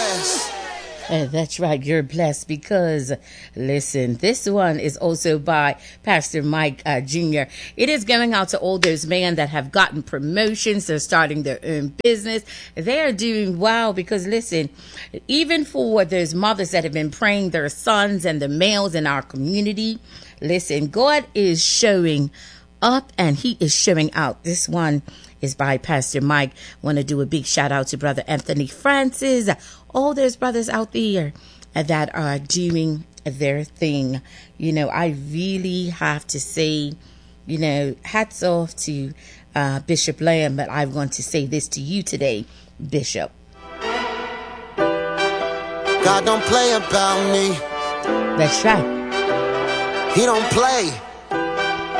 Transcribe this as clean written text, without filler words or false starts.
blessed. That's right, you're blessed because, listen, this one is also by Pastor Mike Jr. It is going out to all those men that have gotten promotions. They're starting their own business. They are doing well because, listen, even for those mothers that have been praying their sons and the males in our community, listen, God is showing up and he is showing out. This one is by Pastor Mike. Want to do a big shout out to Brother Anthony Francis, all those brothers out there that are doing their thing. You know, I really have to say, you know, hats off to Bishop Lamb, but I want to say this to you today, Bishop. God don't play about me. That's right. He don't play.